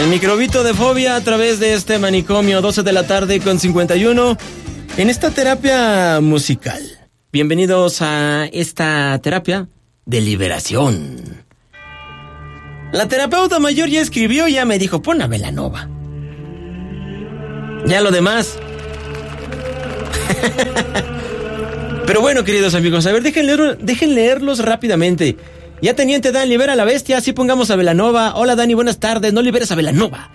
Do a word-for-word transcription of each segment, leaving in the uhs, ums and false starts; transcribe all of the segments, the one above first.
Microbito de fobia a través de este manicomio, doce de la tarde con cincuenta y uno, en esta terapia musical. Bienvenidos a esta terapia de liberación. La terapeuta mayor ya escribió y ya me dijo, pon a Belanova. Ya lo demás. Pero bueno, queridos amigos, a ver, dejen, leer, dejen leerlos rápidamente. Ya Teniente Dan, libera a la bestia, así pongamos a Belanova. Hola Dani, buenas tardes, no liberes a Belanova.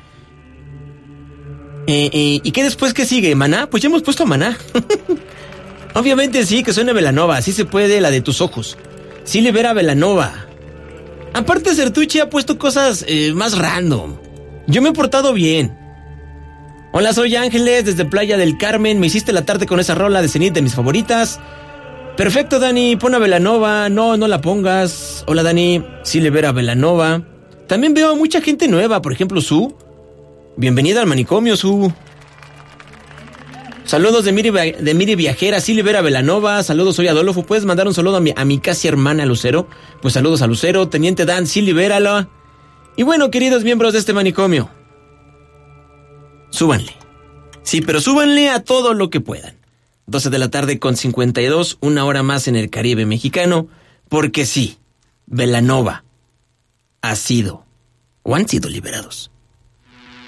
Eh, eh, ¿Y qué después qué sigue? ¿Maná? Pues ya hemos puesto a Maná. Obviamente sí, que suene Belanova, así se puede, la de tus ojos. Sí libera a Belanova. Aparte Sertucci ha puesto cosas eh, más random. Yo me he portado bien. Hola, soy Ángeles, desde Playa del Carmen. Me hiciste la tarde con esa rola de Zenith de mis favoritas. Perfecto, Dani, pon a Belanova. No, no la pongas. Hola, Dani, sí libera a Belanova. También veo a mucha gente nueva, por ejemplo, Su. Bienvenida al manicomio, Su. Saludos de Miri, de Miri Viajera, sí libera a Belanova. Saludos, soy Adolfo. ¿Puedes mandar un saludo a mi, a mi casi hermana Lucero? Pues saludos a Lucero. Teniente Dan, sí libérala. Y bueno, queridos miembros de este manicomio, súbanle. Sí, pero súbanle a todo lo que puedan. doce de la tarde con cincuenta y dos, una hora más en el Caribe mexicano, porque sí, Belanova ha sido o han sido liberados.